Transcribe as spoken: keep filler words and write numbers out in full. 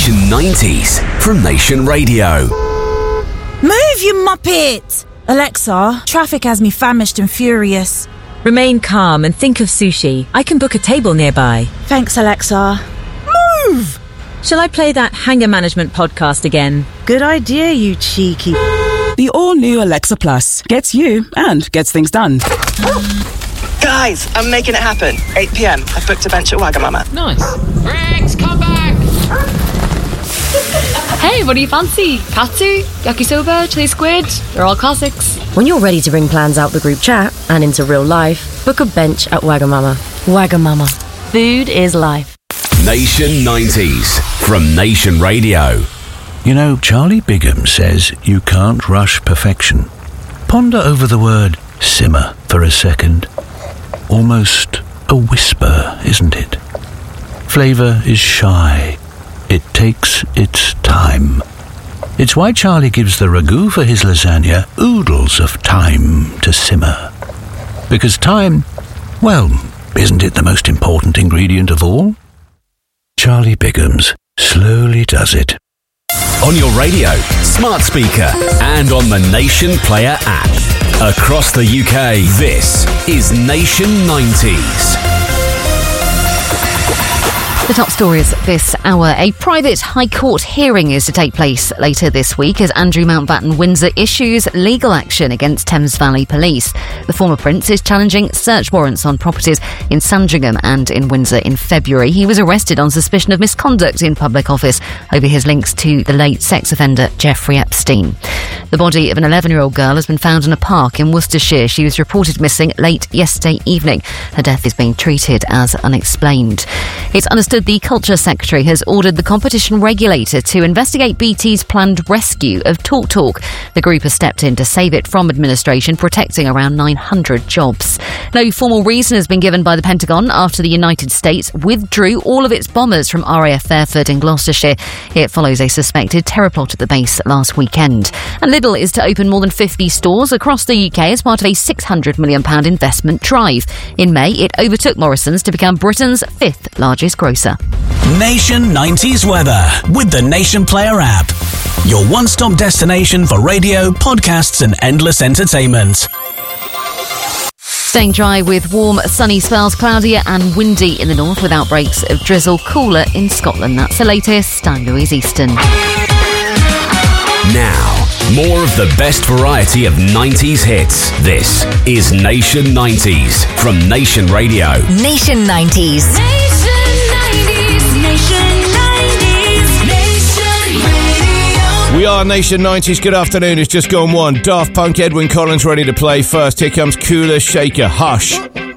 Nation nineties from Nation Radio. Move, you muppet! Alexa, traffic has me famished and furious. Remain calm and think of sushi. I can book a table nearby. Thanks, Alexa. Move! Shall I play that Hanger Management podcast again? Good idea, you cheeky... The all-new Alexa Plus gets you and gets things done. Guys, I'm making it happen. eight p.m. I've booked a bench at Wagamama. Nice. Rex, come back! Hey, what do you fancy? Katsu, yakisoba, chili squid? They're all classics. When you're ready to bring plans out the group chat and into real life, book a bench at Wagamama. Wagamama. Food is life. Nation nineties from Nation Radio. You know, Charlie Bigham says you can't rush perfection. Ponder over the word simmer for a second. Almost a whisper, isn't it? Flavour is shy. It takes its time. It's why Charlie gives the ragu for his lasagna oodles of time to simmer. Because time, well, isn't it the most important ingredient of all? Charlie Bigham's slowly does it. On your radio, smart speaker, and on the Nation Player app. Across the U K, this is Nation nineties. The top stories this hour. A private High Court hearing is to take place later this week as Andrew Mountbatten Windsor issues legal action against Thames Valley Police. The former Prince is challenging search warrants on properties in Sandringham and in Windsor in February. He was arrested on suspicion of misconduct in public office over his links to the late sex offender Jeffrey Epstein. The body of an eleven-year-old girl has been found in a park in Worcestershire. She was reported missing late yesterday evening. Her death is being treated as unexplained. It's understood the Culture Secretary has ordered the competition regulator to investigate B T's planned rescue of Talk Talk. The group has stepped in to save it from administration, protecting around nine hundred jobs. No formal reason has been given by the Pentagon after the United States withdrew all of its bombers from R A F Fairford in Gloucestershire. It follows a suspected terror plot at the base last weekend. And Lidl is to open more than fifty stores across the U K as part of a six hundred million pounds investment drive. In May, it overtook Morrison's to become Britain's fifth largest grocer. Nation nineties weather with the Nation Player app. Your one-stop destination for radio, podcasts and endless entertainment. Staying dry with warm, sunny spells, cloudier and windy in the north with outbreaks of drizzle, cooler in Scotland. That's the latest. I'm Louise Easton. Now, more of the best variety of nineties hits. This is Nation nineties from Nation Radio. Nation nineties. We are Nation nineties. Good afternoon. It's just gone one. Daft Punk, Edwyn Collins ready to play first. Here comes Cooler Shaker. Hush.